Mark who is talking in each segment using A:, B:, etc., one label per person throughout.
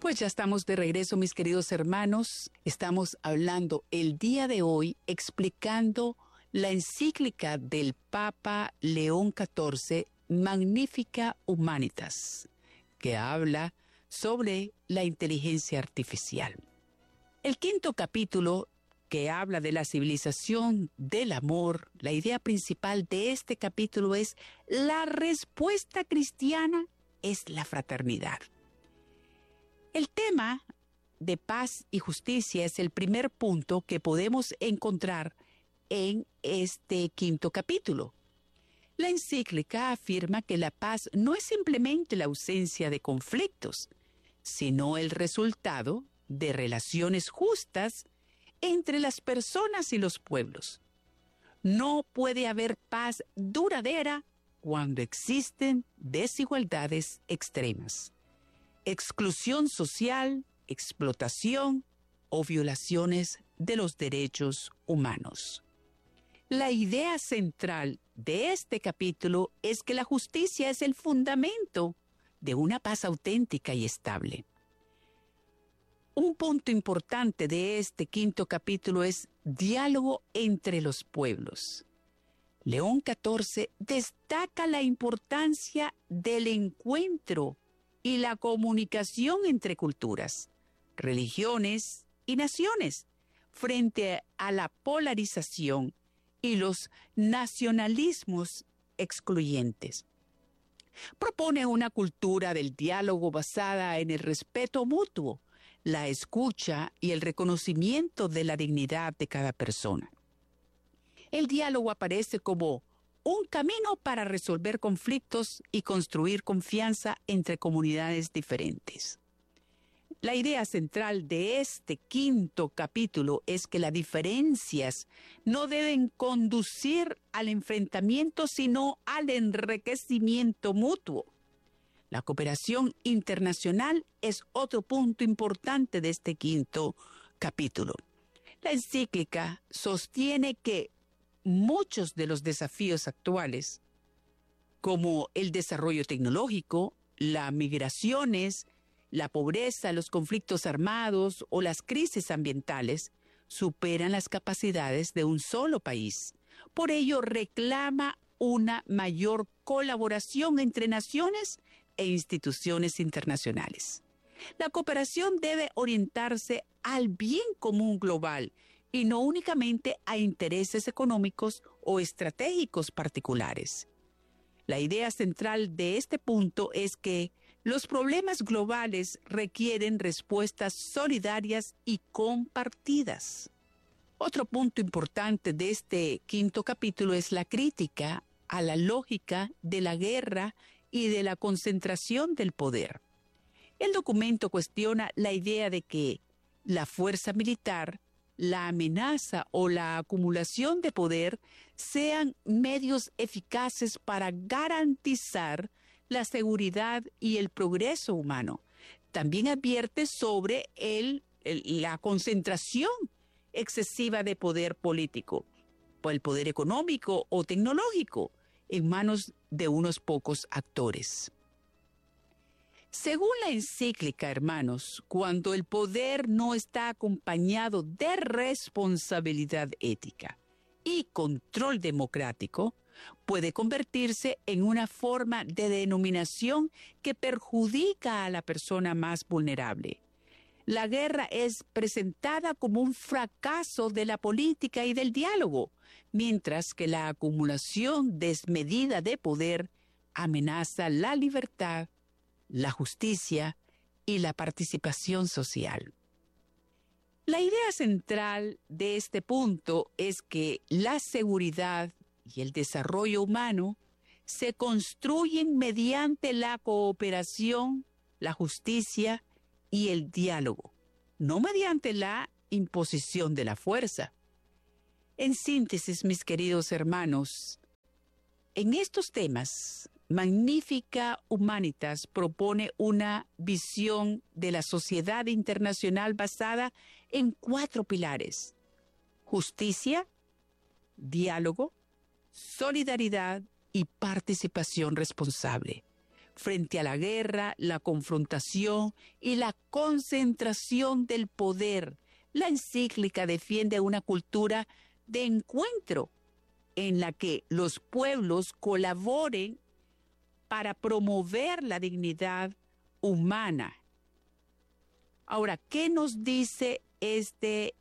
A: Pues ya estamos de regreso, mis queridos hermanos. Estamos hablando el día de hoy, explicando la encíclica del Papa León XIV, Magnificat Humanitas, que habla sobre la inteligencia artificial. El quinto capítulo, que habla de la civilización del amor, la idea principal de este capítulo es: la respuesta cristiana es la fraternidad. El tema de paz y justicia es el primer punto que podemos encontrar en este quinto capítulo. La encíclica afirma que la paz no es simplemente la ausencia de conflictos, sino el resultado de relaciones justas entre las personas y los pueblos. No puede haber paz duradera cuando existen desigualdades extremas, exclusión social, explotación o violaciones de los derechos humanos. La idea central de este capítulo es que la justicia es el fundamento de una paz auténtica y estable. Un punto importante de este quinto capítulo es diálogo entre los pueblos. León XIV destaca la importancia del encuentro y la comunicación entre culturas, religiones y naciones frente a la polarización y los nacionalismos excluyentes. Propone una cultura del diálogo basada en el respeto mutuo, la escucha y el reconocimiento de la dignidad de cada persona. El diálogo aparece como un camino para resolver conflictos y construir confianza entre comunidades diferentes. La idea central de este quinto capítulo es que las diferencias no deben conducir al enfrentamiento, sino al enriquecimiento mutuo. La cooperación internacional es otro punto importante de este quinto capítulo. La encíclica sostiene que muchos de los desafíos actuales, como el desarrollo tecnológico, las migraciones, la pobreza, los conflictos armados o las crisis ambientales, superan las capacidades de un solo país. Por ello, reclama una mayor colaboración entre naciones e instituciones internacionales. La cooperación debe orientarse al bien común global y no únicamente a intereses económicos o estratégicos particulares. La idea central de este punto es que los problemas globales requieren respuestas solidarias y compartidas. Otro punto importante de este quinto capítulo es la crítica a la lógica de la guerra y de la concentración del poder. El documento cuestiona la idea de que la fuerza militar, la amenaza o la acumulación de poder sean medios eficaces para garantizar la seguridad y el progreso humano. También advierte sobre la concentración excesiva de poder político, o el poder económico o tecnológico, en manos de unos pocos actores. Según la encíclica, hermanos, cuando el poder no está acompañado de responsabilidad ética y control democrático, puede convertirse en una forma de denominación que perjudica a la persona más vulnerable. La guerra es presentada como un fracaso de la política y del diálogo, mientras que la acumulación desmedida de poder amenaza la libertad, la justicia y la participación social. La idea central de este punto es que la seguridad y el desarrollo humano se construyen mediante la cooperación, la justicia y el diálogo, no mediante la imposición de la fuerza. En síntesis, mis queridos hermanos, en estos temas, Magnificat Humanitas propone una visión de la sociedad internacional basada en 4 pilares: justicia, diálogo, solidaridad y participación responsable. frente a la guerra, la confrontación y la concentración del poder. La encíclica defiende una cultura de encuentro en la que los pueblos colaboren para promover la dignidad humana. Ahora, ¿qué nos dice este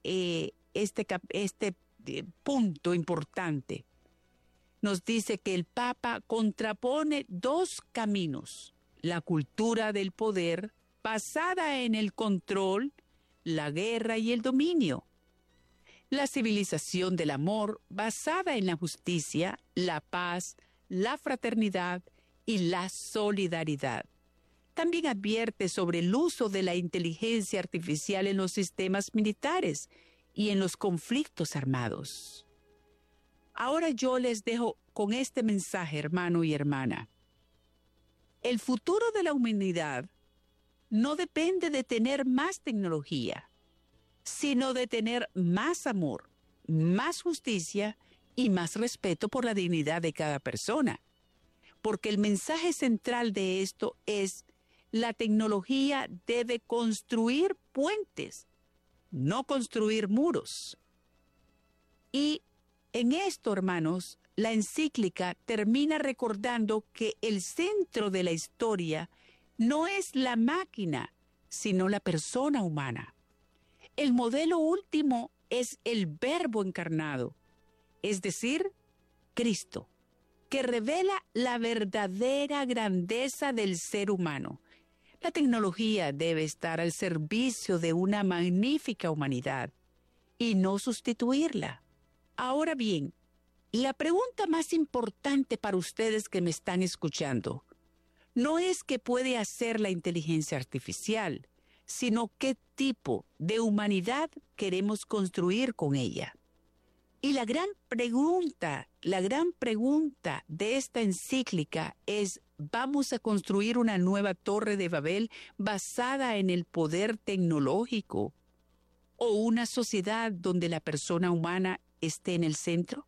A: punto importante? Nos dice que el Papa contrapone dos caminos: la cultura del poder basada en el control, la guerra y el dominio; la civilización del amor basada en la justicia, la paz, la fraternidad y la solidaridad. También advierte sobre el uso de la inteligencia artificial en los sistemas militares y en los conflictos armados. Ahora yo les dejo con este mensaje, hermano y hermana. El futuro de la humanidad no depende de tener más tecnología, sino de tener más amor, más justicia y más respeto por la dignidad de cada persona. Porque el mensaje central de esto es: la tecnología debe construir puentes, no construir muros. Y en esto, hermanos, la encíclica termina recordando que el centro de la historia no es la máquina, sino la persona humana. El modelo último es el Verbo encarnado, es decir, Cristo, que revela la verdadera grandeza del ser humano. La tecnología debe estar al servicio de una magnífica humanidad y no sustituirla. Ahora bien, la pregunta más importante para ustedes que me están escuchando no es qué puede hacer la inteligencia artificial, sino qué tipo de humanidad queremos construir con ella. Y la gran pregunta de esta encíclica es: ¿vamos a construir una nueva Torre de Babel basada en el poder tecnológico o una sociedad donde la persona humana esté en el centro?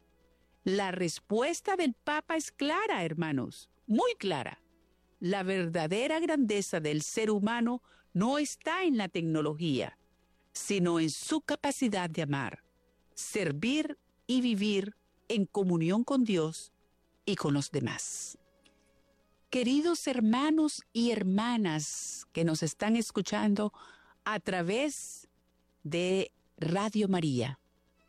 A: La respuesta del Papa es clara, hermanos, muy clara. La verdadera grandeza del ser humano no está en la tecnología, sino en su capacidad de amar, servir y vivir en comunión con Dios y con los demás. Queridos hermanos y hermanas que nos están escuchando a través de Radio María,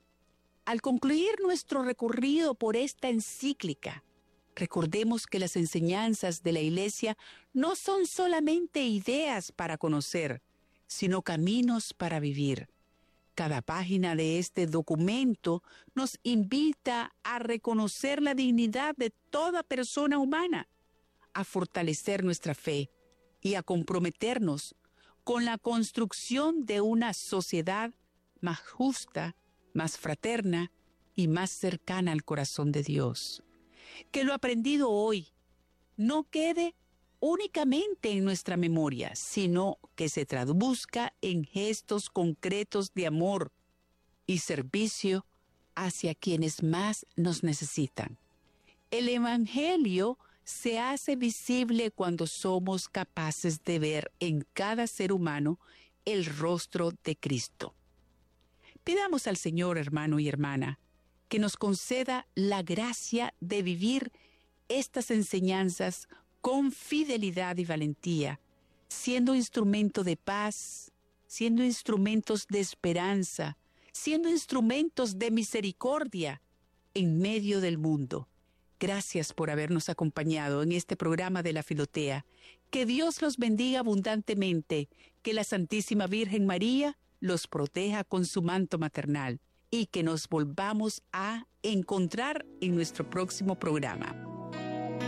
A: al concluir nuestro recorrido por esta encíclica, recordemos que las enseñanzas de la Iglesia no son solamente ideas para conocer, sino caminos para vivir. Cada página de este documento nos invita a reconocer la dignidad de toda persona humana, a fortalecer nuestra fe y a comprometernos con la construcción de una sociedad más justa, más fraterna y más cercana al corazón de Dios. Que lo aprendido hoy no quede únicamente en nuestra memoria, sino que se traduzca en gestos concretos de amor y servicio hacia quienes más nos necesitan. El Evangelio se hace visible cuando somos capaces de ver en cada ser humano el rostro de Cristo. Pidamos al Señor, hermano y hermana, que nos conceda la gracia de vivir estas enseñanzas con fidelidad y valentía, siendo instrumento de paz, siendo instrumentos de esperanza, siendo instrumentos de misericordia en medio del mundo. Gracias por habernos acompañado en este programa de la Filotea. Que Dios los bendiga abundantemente, que la Santísima Virgen María los proteja con su manto maternal y que nos volvamos a encontrar en nuestro próximo programa.